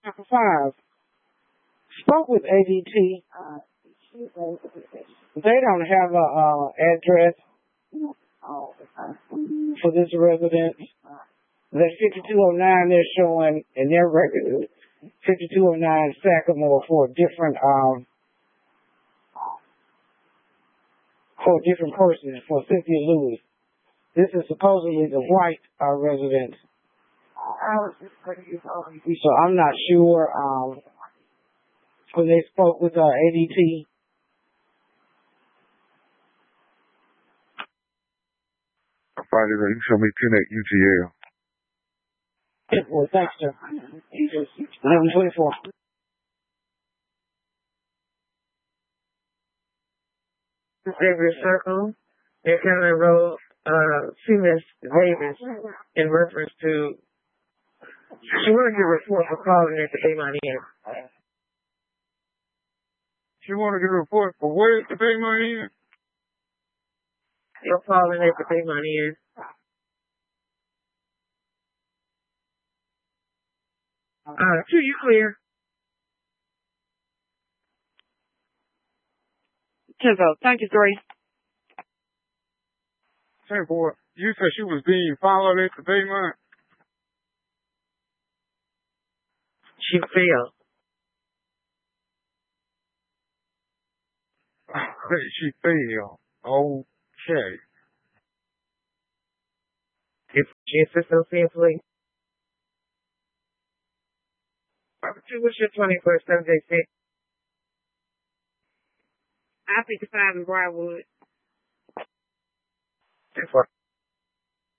Number 5. Spoke with ADT. They don't have a address for this resident. The 5209 they're showing in their record, 5209 Sagamore for different persons, for Cynthia Lewis. This is supposedly the white resident. So I'm not sure when they spoke with ADT. Friday, you show me 10 at UGL. Well, thanks, sir. 1124. Xavier Circle, near County Road, she missed Davis in reference to, she wanted to get a report for calling at the Bay Money Inn. She wanted to get a report for where at the Bay Money Inn? For calling at the Bay Money Inn. Two, you clear. 10 votes. Thank you, 3. Say, boy, you said she was being followed at the Bay Money? She failed. She failed. Okay. If she insists on seeing police. What's your 21st Sunday, 6? I 55 in Briarwood. That's what.